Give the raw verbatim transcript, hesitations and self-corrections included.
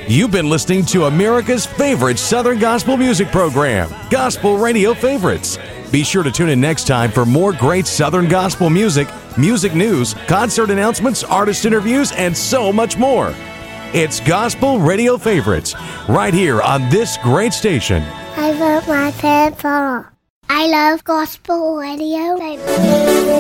You've been listening to America's favorite Southern gospel music program, Gospel Radio Favorites. Be sure to tune in next time for more great Southern gospel music, music news, concert announcements, artist interviews, and so much more. It's Gospel Radio Favorites, right here on this great station. I vote my pants off. I love Gospel Radio Favorites.